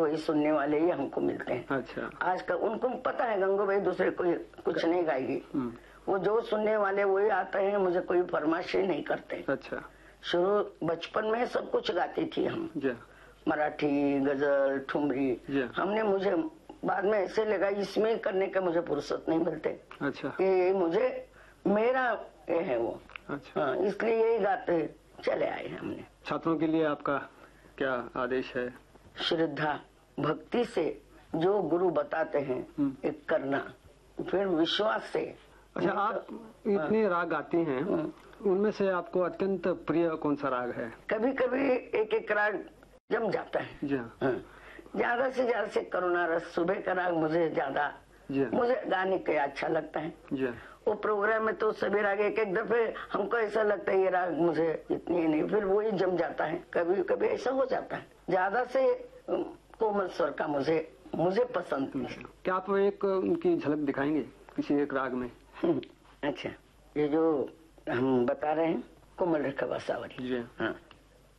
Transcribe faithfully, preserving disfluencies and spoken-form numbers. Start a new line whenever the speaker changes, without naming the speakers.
वही सुनने वाले ही हमको मिलते हैं।
अच्छा।
आजकल उनको पता है गंगू भाई दूसरे कोई कुछ नहीं गाएगी, वो जो सुनने वाले वही आते हैं, मुझे कोई फरमाइश नहीं करते।
अच्छा।
शुरू बचपन में सब कुछ गाती थी हम, मराठी, गजल, ठुमरी। हमने मुझे बाद में ऐसे लगा इसमें करने का मुझे फुर्सत नहीं मिलते।
अच्छा।
ये मुझे मेरा ये है वो।
अच्छा।
हाँ, इसलिए यही गाते चले आए हमने।
छात्रों के लिए आपका क्या आदेश है?
श्रद्धा भक्ति से जो गुरु बताते हैं एक करना, फिर विश्वास से।
अच्छा, आप इतने राग गाती हैं, उनमें से आपको अत्यंत प्रिय कौन सा राग है?
कभी कभी एक एक राग जम जाता है।
जी हाँ।
ज्यादा से ज्यादा से करुणा रस, सुबह का राग मुझे ज्यादा मुझे गाने के अच्छा लगता है।
जी।
वो प्रोग्राम में तो सभी राग एक एक दफे हमको ऐसा लगता है ये राग मुझे इतनी नहीं, फिर वही जम जाता है। कभी कभी ऐसा हो जाता है। ज्यादा से कोमल स्वर का मुझे मुझे पसंद है।
क्या आप एक उनकी झलक दिखाएंगे किसी एक राग में?
अच्छा, ये जो हम बता रहे हैं कोमल रेखा बासावरी।
जी हाँ।